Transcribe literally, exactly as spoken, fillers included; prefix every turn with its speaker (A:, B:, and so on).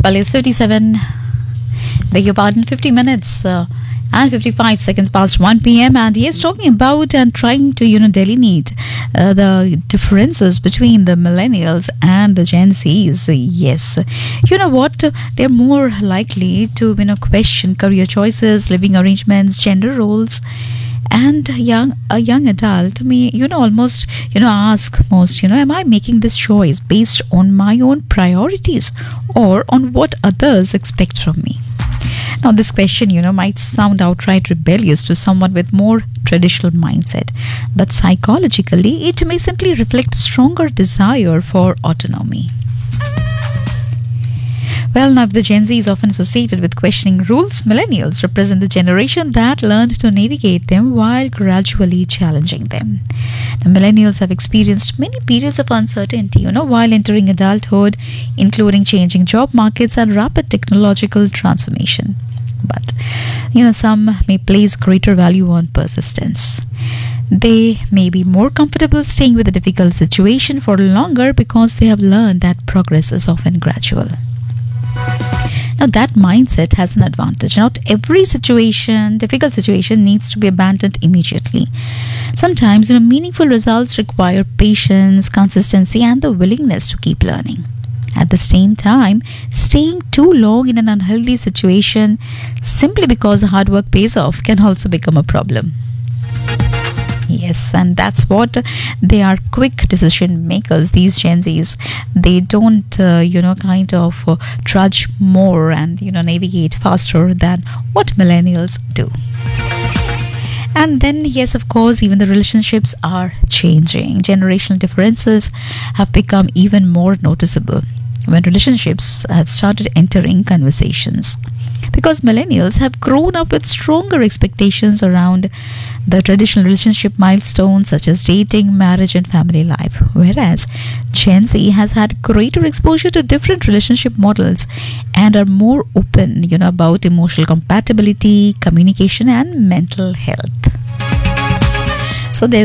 A: Well, it's fifty-seven, beg your pardon, fifty minutes uh, and fifty-five seconds past one p m. And he is talking about and trying to, you know, delineate uh, the differences between the millennials and the Gen Zs. Yes. You know what? They're more likely to, you know, question career choices, living arrangements, gender roles. And young a young adult may, you know, almost, you know, ask most, you know, am I making this choice based on my own priorities or on what others expect from me? Now, this question, you know, might sound outright rebellious to someone with more traditional mindset, but psychologically, it may simply reflect stronger desire for autonomy. Well, now, if the Gen Z is often associated with questioning rules, millennials represent the generation that learned to navigate them while gradually challenging them. The millennials have experienced many periods of uncertainty, you know, while entering adulthood, including changing job markets and rapid technological transformation. But, you know, some may place greater value on persistence. They may be more comfortable staying with a difficult situation for longer because they have learned that progress is often gradual. Now, that mindset has an advantage. Not every situation, difficult situation, needs to be abandoned immediately. Sometimes, you know, meaningful results require patience, consistency, and the willingness to keep learning. At the same time, staying too long in an unhealthy situation simply because hard work pays off can also become a problem. Yes, and that's what they are, quick decision makers, these Gen Zs. They don't, uh, you know, kind of uh, trudge more and, you know, navigate faster than what millennials do. And then, yes, of course, even the relationships are changing. Generational differences have become even more noticeable when relationships have started entering conversations. Because millennials have grown up with stronger expectations around the traditional relationship milestones such as dating, marriage, and family life. Whereas Gen Z has had greater exposure to different relationship models and are more open, you know, about emotional compatibility, communication, and mental health. So there's